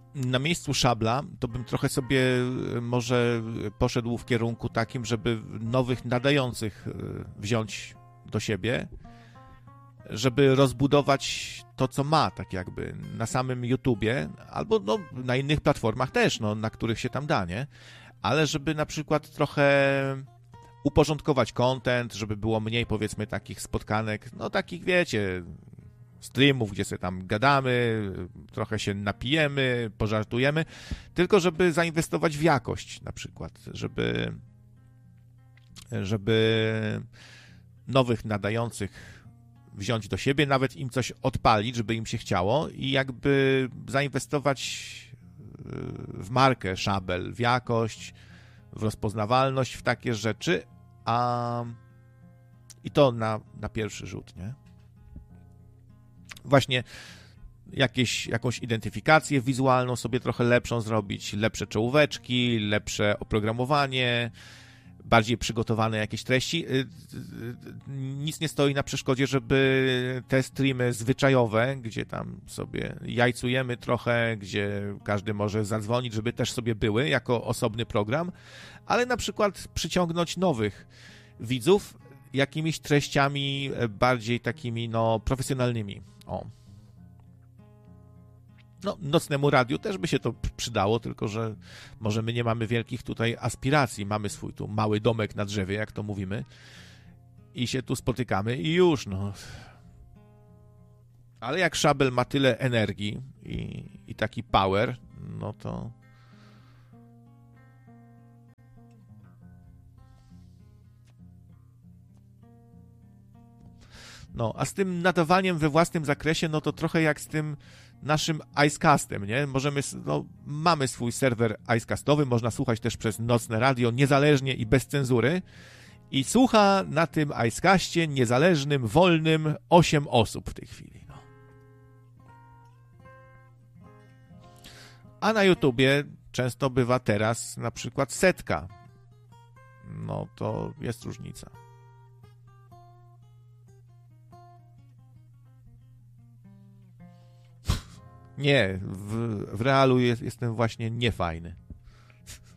na miejscu Szabla to bym trochę sobie może poszedł w kierunku takim, żeby nowych nadających wziąć do siebie, żeby rozbudować to, co ma, tak jakby na samym YouTubie, albo no, na innych platformach też, no, na których się tam da, nie? Ale żeby na przykład trochę uporządkować content, żeby było mniej, powiedzmy, takich spotkanek, no takich, wiecie, streamów, gdzie sobie tam gadamy, trochę się napijemy, pożartujemy, tylko żeby zainwestować w jakość na przykład, żeby nowych nadających wziąć do siebie, nawet im coś odpalić, żeby im się chciało i jakby zainwestować w markę Szabel, w jakość, w rozpoznawalność, w takie rzeczy, i to na pierwszy rzut, nie? Właśnie jakąś identyfikację wizualną sobie trochę lepszą zrobić, lepsze czołóweczki, lepsze oprogramowanie, bardziej przygotowane jakieś treści. Nic nie stoi na przeszkodzie, żeby te streamy zwyczajowe, gdzie tam sobie jajcujemy trochę, gdzie każdy może zadzwonić, żeby też sobie były jako osobny program, ale na przykład przyciągnąć nowych widzów jakimiś treściami bardziej takimi, no, profesjonalnymi. O. No, nocnemu radiu też by się to przydało, tylko że może my nie mamy wielkich tutaj aspiracji. Mamy swój tu mały domek na drzewie, jak to mówimy, i się tu spotykamy i już, no. Ale jak Szabel ma tyle energii i taki power, no to... No, a z tym nadawaniem we własnym zakresie, no to trochę jak z tym naszym Icecastem, nie? Mamy swój serwer Icecastowy, można słuchać też przez nocne radio, niezależnie i bez cenzury. I słucha na tym Icecastie niezależnym, wolnym 8 osób w tej chwili. No. A na YouTubie często bywa teraz na przykład 100. No to jest różnica. Nie, w realu jestem właśnie niefajny.